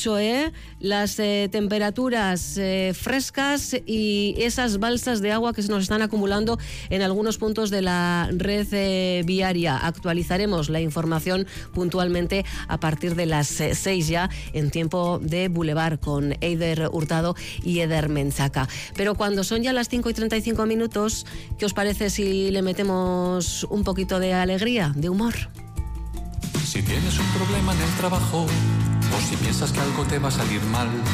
mucho, las temperaturas frescas y esas balsas de agua que se nos están acumulando en algunos puntos de la red viaria. Actualizaremos la información puntualmente a partir de las 6 ya, en tiempo de Boulevard, con Eider Hurtado y Eder Menchaca. Pero cuando son ya las 5:35 minutos, ¿qué os parece si le metemos un poquito de alegría, de humor? Si tienes un problema en el trabajo o si piensas que algo te va a salir mal,